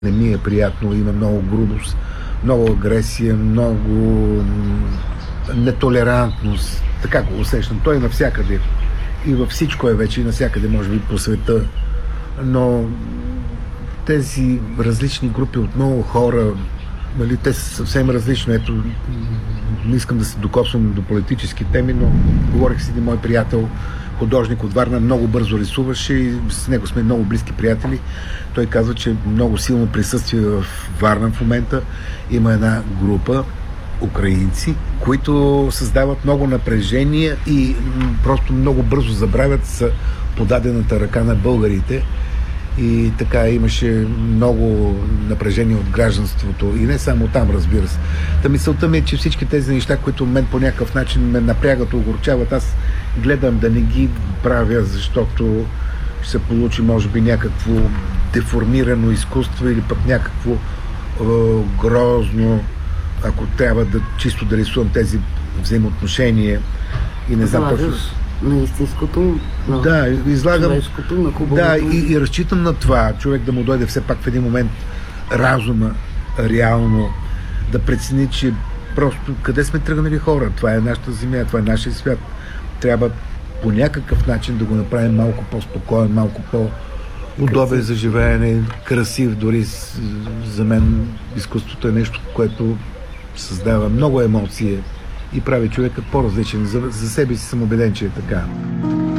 Не ми е приятно, има много грубост, много агресия, много нетолерантност. Така го усещам. Той е навсякъде. И във всичко е вече, и навсякъде, може би, по света. Но тези различни групи от много хора, нали, те са съвсем различни. Ето, не искам да се докосвам до политически теми, но говорих с един мой приятел, художник от Варна, много бързо рисуваше и с него сме много близки приятели. Той казва, че много силно присъствие в Варна в момента. Има една група украинци, които създават много напрежение и просто много бързо забравят с подадената ръка на българите. И така имаше много напрежение от гражданството. И не само там, разбира се. Та мисълта ми е, че всички тези неща, които мен по някакъв начин ме напрягат, огорчават, аз гледам да не ги правя, защото ще се получи, може би, някакво деформирано изкуство или пък някакво грозно, ако трябва да чисто да рисувам тези взаимоотношения и не знам точно. На истинското, на излагам, човешкото, на хубавото. Да, и разчитам на това, човек да му дойде все пак в един момент разума, реално, да прецени, че просто къде сме тръгнали хора. Това е нашата земя, това е нашия свят. Трябва по някакъв начин да го направим малко по-спокоен, малко по-удобен за живеене, красив. Дори за мен изкуството е нещо, което създава много емоции и прави човека по-различен. За себе си съм убеден, че е така.